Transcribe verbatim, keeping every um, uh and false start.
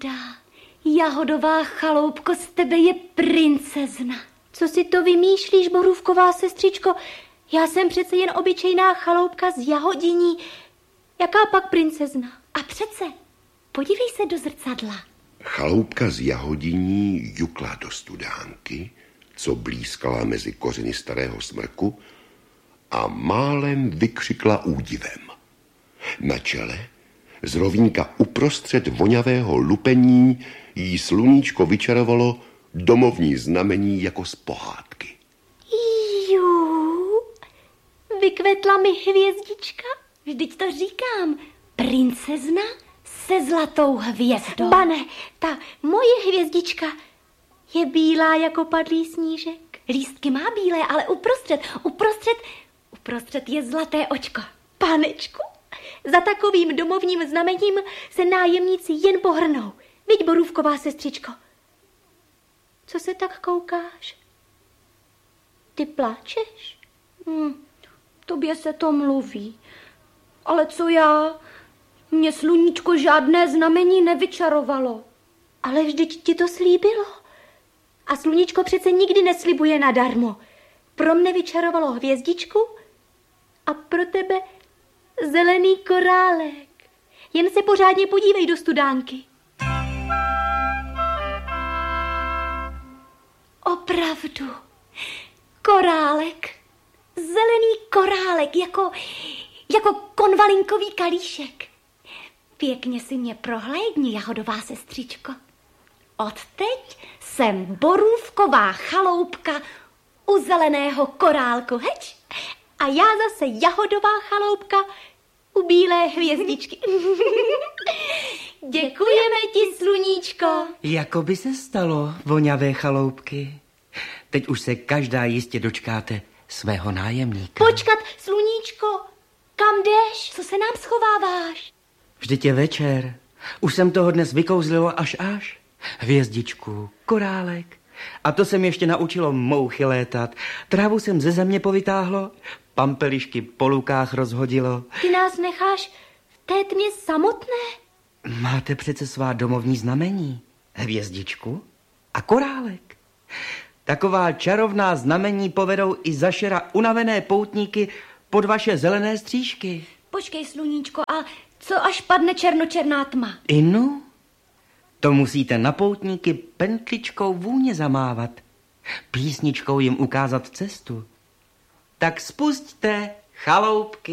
pravda. Jahodová chaloupko, z tebe je princezna. Co si to vymýšlíš, borůvková sestřičko? Já jsem přece jen obyčejná chaloupka z Jahodiní. Jaká pak princezna? A přece, podívej se do zrcadla. Chaloupka z Jahodiní jukla do studánky, co blízkala mezi kořeny starého smrku, a málem vykřikla údivem. Na čele, z rovínka uprostřed vonavého lupení, jí sluníčko vyčarovalo domovní znamení jako z pohádky. Jú, vykvetla mi hvězdička? Vždyť to říkám, princezna se zlatou hvězdou. Bane, ta moje hvězdička je bílá jako padlý snížek. Lístky má bílé, ale uprostřed, uprostřed, uprostřed je zlaté očko. Panečku, za takovým domovním znamením se nájemníci jen pohrnou. Viď, borůvková sestřičko. Co se tak koukáš? Ty pláčeš? Hm, tobě se to mluví. Ale co já? Mně sluníčko žádné znamení nevyčarovalo. Ale vždyť ti to slíbilo. A sluníčko přece nikdy neslibuje nadarmo. Pro mne vyčarovalo hvězdičku a pro tebe zelený korálek. Jen se pořádně podívej do studánky. Opravdu. Korálek. Zelený korálek, jako, jako konvalinkový kalíšek. Pěkně si mě prohlédni, jahodová sestřičko. Odteď jsem borůvková chaloupka u zeleného korálku, heč? A já zase jahodová chaloupka u bílé hvězdičky. Děkujeme ti, sluníčko. Jako by se stalo, voňavé chaloupky. Teď už se každá jistě dočkáte svého nájemníka. Počkat, sluníčko, kam jdeš? Co se nám schováváš? Vždyť je večer. Už jsem toho dnes vykouzlilo až až. Hvězdičku, korálek. A to jsem ještě naučilo mouchy létat. Trávu jsem ze země povytáhlo, pampelišky po lukách rozhodilo. Ty nás necháš v té tmě samotné? Máte přece svá domovní znamení. Hvězdičku a korálek. Taková čarovná znamení povedou i zašera unavené poutníky pod vaše zelené střížky. Počkej, sluníčko, a co až padne černočerná tma? Inu? To musíte na poutníky pentličkou vůně zamávat. Písničkou jim ukázat cestu. Tak spusťte, chaloupky.